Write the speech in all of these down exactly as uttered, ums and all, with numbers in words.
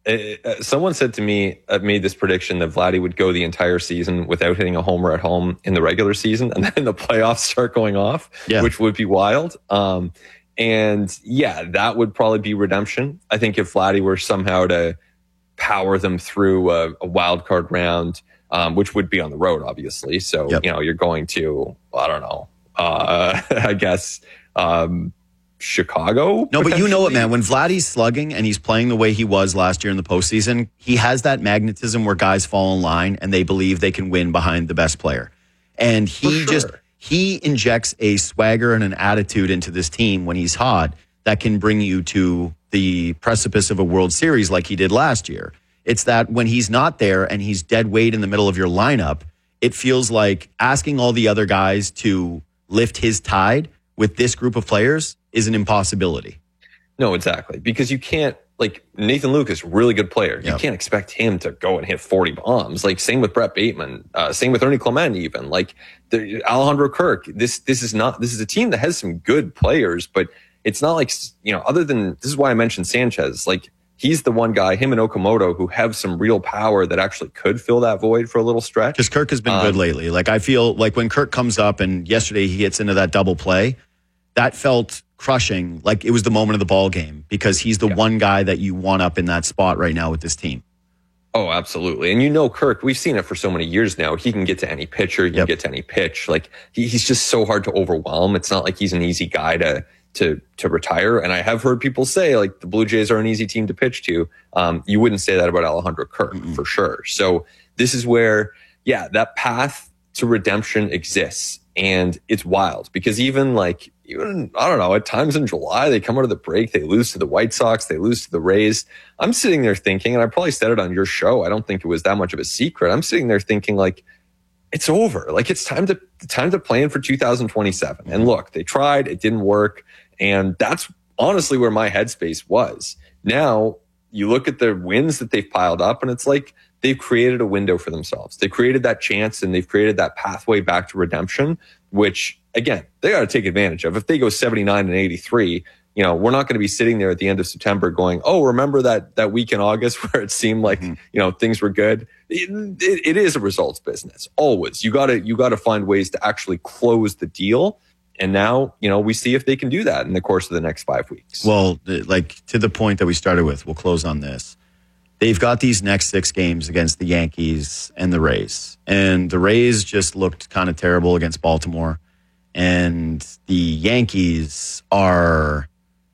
uh, someone said to me, uh, made this prediction that Vladdy would go the entire season without hitting a homer at home in the regular season, and then the playoffs start going off, yeah. which would be wild. Um, and yeah, that would probably be redemption. I think if Vladdy were somehow to power them through a, a wild card round, um, which would be on the road, obviously. So, yep. you know, you're going to, I don't know, uh, I guess, um, Chicago. No, but you know it, man. When Vladdy's slugging and he's playing the way he was last year in the postseason, he has that magnetism where guys fall in line and they believe they can win behind the best player. And he sure. just, he injects a swagger and an attitude into this team when he's hot that can bring you to the precipice of a World Series like he did last year. It's that when he's not there and he's dead weight in the middle of your lineup, it feels like asking all the other guys to lift his tide with this group of players is an impossibility. No, exactly. Because you can't, like, Nathan Lucas, really good player. You yep. can't expect him to go and hit forty bombs. Like, same with Brett Bateman. Uh, same with Ernie Clement, even. Like, the, Alejandro Kirk. This, this is not, this is a team that has some good players, but it's not like, you know, other than, this is why I mentioned Sanchez. Like, he's the one guy, him and Okamoto, who have some real power that actually could fill that void for a little stretch. Because Kirk has been um, good lately. Like, I feel like when Kirk comes up and yesterday he gets into that double play, that felt crushing, like it was the moment of the ball game, because he's the yeah. one guy that you want up in that spot right now with this team. Oh, absolutely. And you know, Kirk, we've seen it for so many years now. He can get to any pitcher, he can yep. get to any pitch. Like, he, he's just so hard to overwhelm. It's not like he's an easy guy to to to retire. And I have heard people say, like, the Blue Jays are an easy team to pitch to. Um, you wouldn't say that about Alejandro Kirk, mm-hmm. for sure. So this is where, yeah, that path to redemption exists. And it's wild because even like, even, I don't know, at times in July, they come out of the break, they lose to the White Sox, they lose to the Rays. I'm sitting there thinking, and I probably said it on your show, I don't think it was that much of a secret. I'm sitting there thinking, like, it's over. Like, it's time to time to plan for two thousand twenty-seven. And look, they tried, it didn't work. And that's honestly where my headspace was. Now, you look at the wins that they've piled up, and it's like, they've created a window for themselves. They created that chance and they've created that pathway back to redemption, which, again, they got to take advantage of. If they go seventy-nine and eighty-three, you know, we're not going to be sitting there at the end of September going, oh, remember that that week in August where it seemed like, mm-hmm. you know, things were good. It, it, it is a results business. Always. You got to you got to find ways to actually close the deal. And now, you know, we see if they can do that in the course of the next five weeks. Well, like, to the point that we started with, we'll close on this. They've got these next six games against the Yankees and the Rays. And the Rays just looked kind of terrible against Baltimore. And the Yankees are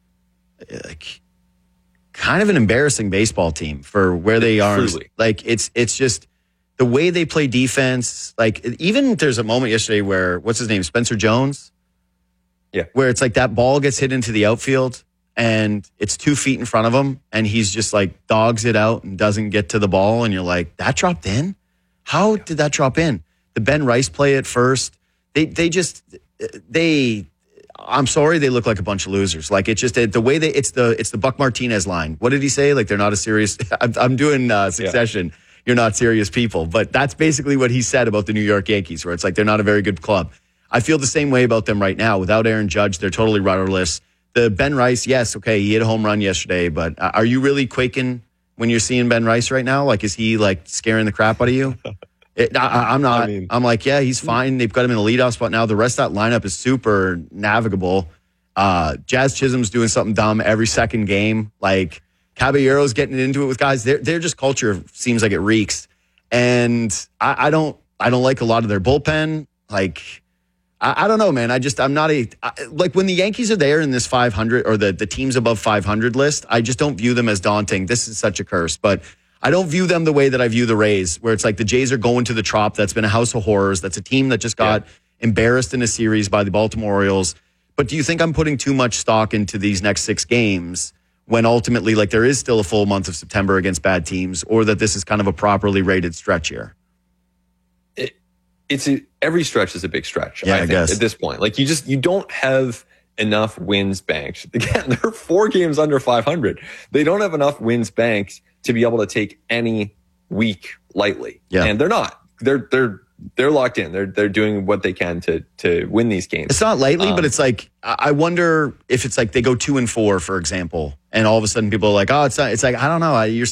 like kind of an embarrassing baseball team for where they are. Truly. Like, it's it's just the way they play defense. Like, even there's a moment yesterday where, what's his name, Spencer Jones? Yeah. Where it's like that ball gets hit into the outfield and it's two feet in front of him, and he's just like dogs it out and doesn't get to the ball. And you're like, that dropped in? How yeah. did that drop in? The Ben Rice play at first. They they just they. I'm sorry, they look like a bunch of losers. Like, it's just the way they. It's the it's the Buck Martinez line. What did he say? Like, they're not a serious. I'm, I'm doing uh, Succession. Yeah. You're not serious people, but that's basically what he said about the New York Yankees, where it's like they're not a very good club. I feel the same way about them right now. Without Aaron Judge, they're totally rudderless. The Ben Rice, yes, okay, he hit a home run yesterday, but are you really quaking when you're seeing Ben Rice right now? Like, is he, like, scaring the crap out of you? It, I, I'm not. I mean, I'm like, yeah, he's fine. They've got him in the leadoff spot now. The rest of that lineup is super navigable. Uh, Jazz Chisholm's doing something dumb every second game. Like, Caballero's getting into it with guys. They're, they're just culture seems like it reeks. And I, I don't I don't like a lot of their bullpen. Like, I don't know, man. I just, I'm not a, like, when the Yankees are there in this five hundred or the, the teams above five hundred list, I just don't view them as daunting. This is such a curse, but I don't view them the way that I view the Rays, where it's like the Jays are going to the Trop. That's been a house of horrors. That's a team that just got yeah. embarrassed in a series by the Baltimore Orioles. But do you think I'm putting too much stock into these next six games when ultimately, like, there is still a full month of September against bad teams, or that this is kind of a properly rated stretch here? It's a, every stretch is a big stretch. Yeah, I, I think, guess at this point, like, you just you don't have enough wins banked. Again, they're four games under five hundred. They don't have enough wins banked to be able to take any week lightly. Yeah, and they're not. They're they're they're locked in. They're they're doing what they can to to win these games. It's not lightly, um, but it's like, I wonder if it's like they go two and four, for example, and all of a sudden people are like, oh, it's not. It's like, I don't know. You're